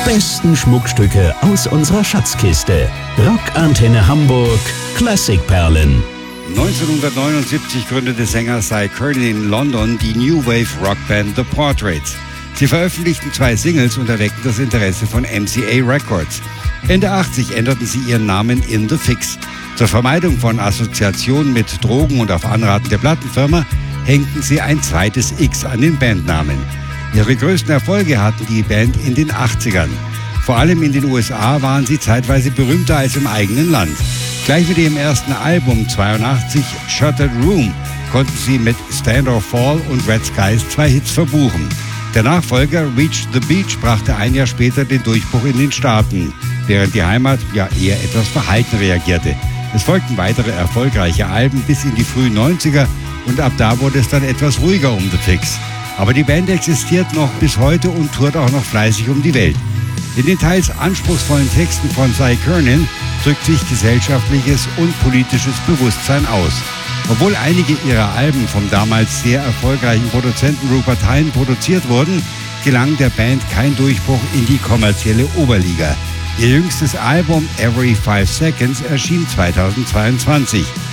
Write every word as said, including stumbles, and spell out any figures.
besten Schmuckstücke aus unserer Schatzkiste. Rockantenne Hamburg Klassikperlen. neunzehnhundertneunundsiebzig gründete Sänger Cy Curnin in London die New Wave Rockband The Portraits. Sie veröffentlichten zwei Singles und erweckten das Interesse von M C A Records. Ende achtzig änderten sie ihren Namen in The Fix. Zur Vermeidung von Assoziationen mit Drogen und auf Anraten der Plattenfirma hängten sie ein zweites X an den Bandnamen. Ihre größten Erfolge hatten die Band in den achtzigern. Vor allem in den U S A waren sie zeitweise berühmter als im eigenen Land. Gleich mit ihrem ersten Album zweiundachtzig, Shuttered Room, konnten sie mit Stand or Fall und Red Skies zwei Hits verbuchen. Der Nachfolger Reach the Beach brachte ein Jahr später den Durchbruch in den Staaten, während die Heimat ja eher etwas verhalten reagierte. Es folgten weitere erfolgreiche Alben bis in die frühen neunziger und ab da wurde es dann etwas ruhiger um The Fix. Aber die Band existiert noch bis heute und tourt auch noch fleißig um die Welt. In den teils anspruchsvollen Texten von Cy Curnin drückt sich gesellschaftliches und politisches Bewusstsein aus. Obwohl einige ihrer Alben vom damals sehr erfolgreichen Produzenten Rupert Hine produziert wurden, gelang der Band kein Durchbruch in die kommerzielle Oberliga. Ihr jüngstes Album Every Five Seconds erschien zweitausendzweiundzwanzig.